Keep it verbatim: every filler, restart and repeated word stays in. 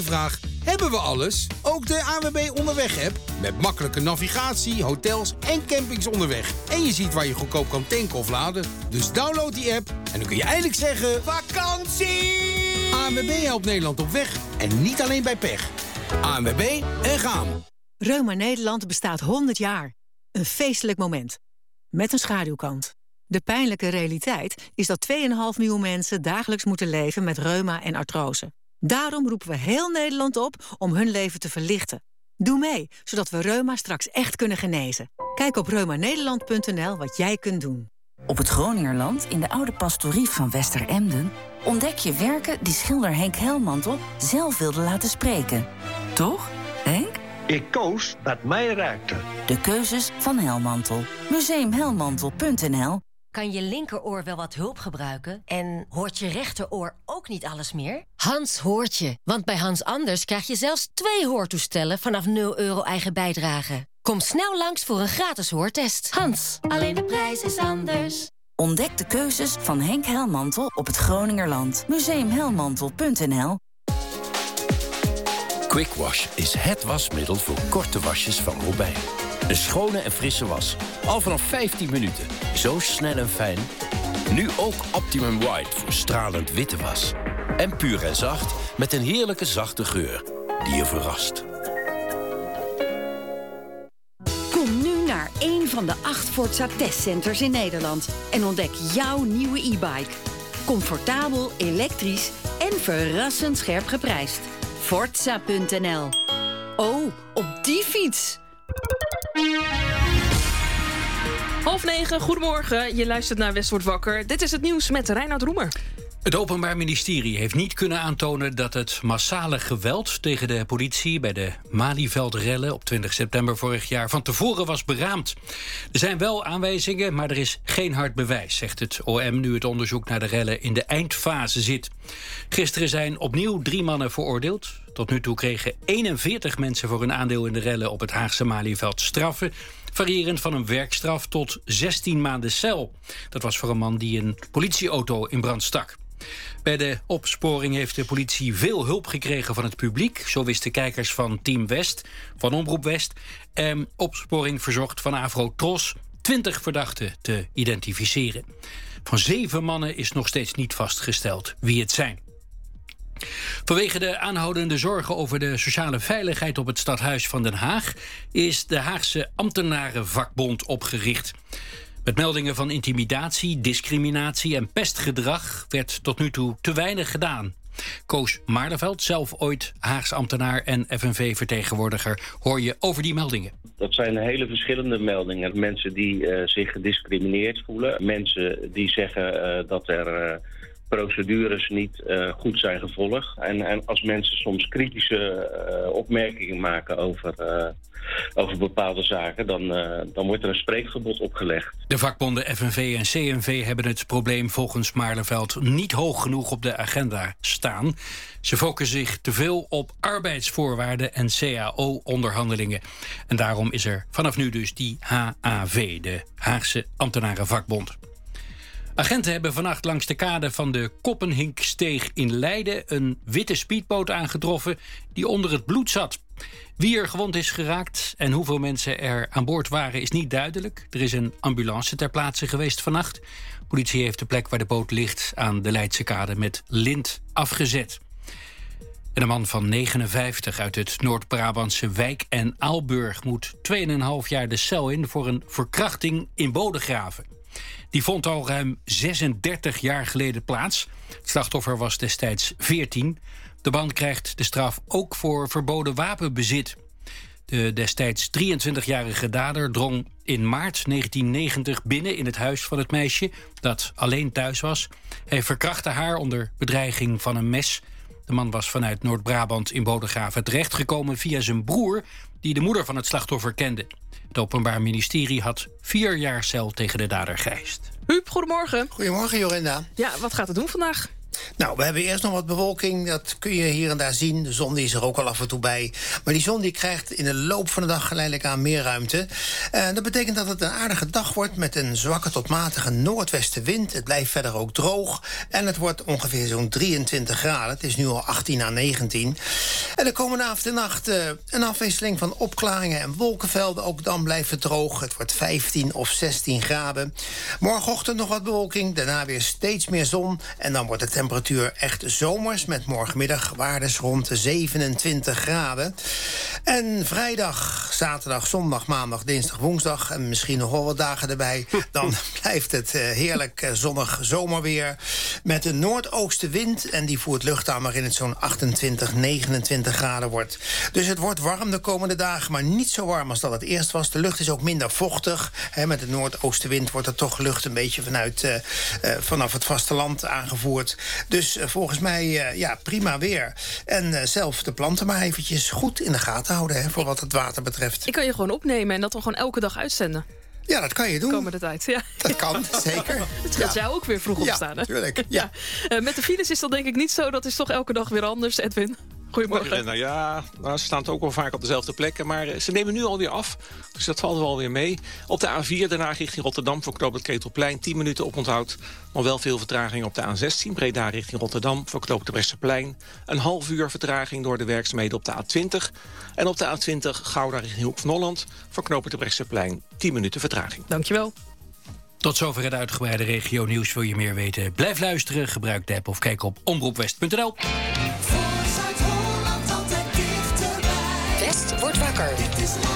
vraag: hebben we alles? Ook de A N W B Onderweg-app. Met makkelijke navigatie, hotels en campings onderweg. En je ziet waar je goedkoop kan tanken of laden. Dus download die app en dan kun je eindelijk zeggen: vakantie! A N W B helpt Nederland op weg. En niet alleen bij pech. A N W B en gaan. Reuma Nederland bestaat honderd jaar. Een feestelijk moment. Met een schaduwkant. De pijnlijke realiteit is dat twee komma vijf miljoen mensen dagelijks moeten leven met reuma en artrose. Daarom roepen we heel Nederland op om hun leven te verlichten. Doe mee, zodat we reuma straks echt kunnen genezen. Kijk op reumanederland punt n l wat jij kunt doen. Op het Groningerland, in de oude pastorie van Westeremden, ontdek je werken die schilder Henk Helmantel zelf wilde laten spreken. Toch, Henk? Ik koos wat mij raakte. De keuzes van Helmantel. museum helmantel punt n l. Kan je linkeroor wel wat hulp gebruiken? En hoort je rechteroor ook niet alles meer? Hans hoort je, want bij Hans Anders krijg je zelfs twee hoortoestellen vanaf nul euro eigen bijdrage. Kom snel langs voor een gratis hoortest. Hans, alleen de prijs is anders. Ontdek de keuzes van Henk Helmantel op het Groningerland. museum helmantel punt n l. Quick Wash is het wasmiddel voor korte wasjes van Robijn. Een schone en frisse was. Al vanaf vijftien minuten. Zo snel en fijn. Nu ook Optimum White voor stralend witte was. En puur en zacht met een heerlijke zachte geur die je verrast. Kom nu naar een van de acht Forza testcenters in Nederland en ontdek jouw nieuwe e-bike. Comfortabel, elektrisch en verrassend scherp geprijsd. Forza punt n l. Oh, op die fiets! Half negen, goedemorgen. Je luistert naar West wordt wakker. Dit is het nieuws met Reinoud Roemer. Het Openbaar Ministerie heeft niet kunnen aantonen dat het massale geweld tegen de politie bij de Malieveld-rellen op twintig september vorig jaar van tevoren was beraamd. Er zijn wel aanwijzingen, maar er is geen hard bewijs, zegt het O M nu het onderzoek naar de rellen in de eindfase zit. Gisteren zijn opnieuw drie mannen veroordeeld. Tot nu toe kregen eenenveertig mensen voor hun aandeel in de rellen op het Haagse Malieveld straffen, variërend van een werkstraf tot zestien maanden cel. Dat was voor een man die een politieauto in brand stak. Bij de opsporing heeft de politie veel hulp gekregen van het publiek. Zo wisten kijkers van Team West, van Omroep West, en opsporing verzocht van Afro-Tros twintig verdachten te identificeren. Van zeven mannen is nog steeds niet vastgesteld wie het zijn. Vanwege de aanhoudende zorgen over de sociale veiligheid op het stadhuis van Den Haag is de Haagse ambtenarenvakbond opgericht. Met meldingen van intimidatie, discriminatie en pestgedrag werd tot nu toe te weinig gedaan. Koos Maarleveld, zelf ooit Haags ambtenaar en F N V-vertegenwoordiger, hoor je over die meldingen. Dat zijn hele verschillende meldingen. Mensen die uh, zich gediscrimineerd voelen. Mensen die zeggen uh, dat er uh, procedures niet uh, goed zijn gevolgd. En, en als mensen soms kritische uh, opmerkingen maken over, uh, over bepaalde zaken, dan, uh, dan wordt er een spreekverbod opgelegd. De vakbonden F N V en C N V hebben het probleem volgens Maarleveld niet hoog genoeg op de agenda staan. Ze focussen zich te veel op arbeidsvoorwaarden en C A O-onderhandelingen. En daarom is er vanaf nu dus die H A V, de Haagse ambtenarenvakbond. Agenten hebben vannacht langs de kade van de Koppenhinksteeg in Leiden een witte speedboot aangetroffen die onder het bloed zat. Wie er gewond is geraakt en hoeveel mensen er aan boord waren is niet duidelijk. Er is een ambulance ter plaatse geweest vannacht. Politie heeft de plek waar de boot ligt aan de Leidse kade met lint afgezet. En een man van negenenvijftig uit het Noord-Brabantse Wijk en Aalburg moet twee en een half jaar de cel in voor een verkrachting in Bodegraven. Die vond al ruim zesendertig jaar geleden plaats. Het slachtoffer was destijds veertien. De man krijgt de straf ook voor verboden wapenbezit. De destijds drieëntwintigjarige dader drong in maart negentien negentig binnen in het huis van het meisje dat alleen thuis was. Hij verkrachtte haar onder bedreiging van een mes. De man was vanuit Noord-Brabant in Bodegraven terechtgekomen via zijn broer, die de moeder van het slachtoffer kende. Het Openbaar Ministerie had vier jaar cel tegen de dader geëist. Huub, goedemorgen. Goedemorgen, Jorinda. Ja, wat gaat het doen vandaag? Nou, we hebben eerst nog wat bewolking. Dat kun je hier en daar zien. De zon die is er ook al af en toe bij. Maar die zon die krijgt in de loop van de dag geleidelijk aan meer ruimte. Uh, dat betekent dat het een aardige dag wordt met een zwakke tot matige noordwestenwind. Het blijft verder ook droog. En het wordt ongeveer zo'n drieëntwintig graden. Het is nu al achttien à negentien. En de komende avond en nacht uh, een afwisseling van opklaringen en wolkenvelden. Ook dan blijft het droog. Het wordt vijftien of zestien graden. Morgenochtend nog wat bewolking. Daarna weer steeds meer zon. En dan wordt de temperatuur echt zomers. Met morgenmiddag waardes rond de zevenentwintig graden. En vrijdag, zaterdag, zondag, maandag, dinsdag, woensdag. En misschien nog wel wat dagen erbij. Dan blijft het uh, heerlijk uh, zonnig zomerweer. Met een noordoostenwind. En die voert lucht aan waarin het zo'n achtentwintig, negenentwintig graden wordt. Dus het wordt warm de komende dagen. Maar niet zo warm als dat het eerst was. De lucht is ook minder vochtig. He, met de noordoostenwind wordt er toch lucht een beetje vanuit, uh, uh, vanaf het vasteland aangevoerd. Dus uh, volgens mij uh, ja, prima weer. En uh, zelf de planten maar eventjes goed in de gaten houden. He, voor wat het water betreft. Ik kan je gewoon opnemen en dat we gewoon elke dag uitzenden. Ja, dat kan je doen. Komende tijd, ja. Dat kan, zeker. Het gaat ja. jou ook weer vroeg opstaan, hè? Ja, tuurlijk. Ja. Ja. Uh, met de files is dat denk ik niet zo. Dat is toch elke dag weer anders, Edwin? Goedemorgen. Nou ja, nou, ze staan ook wel vaak op dezelfde plekken. Maar ze nemen nu alweer af. Dus dat valt wel weer mee. Op de A vier daarna richting Rotterdam voor knooppunt Ketelplein. tien minuten oponthoud. Maar wel veel vertraging op de A zestien. Breda richting Rotterdam voor knooppunt de Brechtseplein. Een half uur vertraging door de werkzaamheden op de A twintig. En op de A twintig Gouda richting Hoek van Holland voor knooppunt de Brechtseplein. tien minuten vertraging. Dankjewel. Tot zover het uitgebreide regio-nieuws. Wil je meer weten? Blijf luisteren, gebruik de app of kijk op omroepwest punt n l. West wordt wakker.